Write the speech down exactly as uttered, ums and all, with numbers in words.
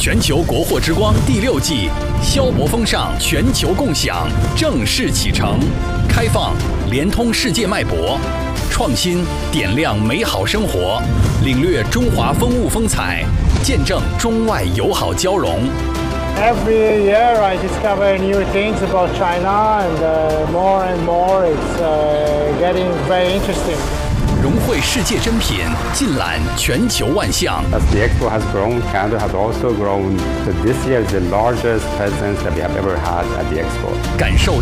全球国货之光第六季，消博风尚全球共享正式启程，开放连通世界脉搏，创新点亮美好生活，领略中华风物风采，见证中外友好交融。 Every year I discover new things about China, and uh, more and more it's uh, getting very interesting. 融汇世界珍品，尽览全球万象。 As the expo has grown, Canada has also grown. So this year is the largest presence that we have ever had at the expo. 感受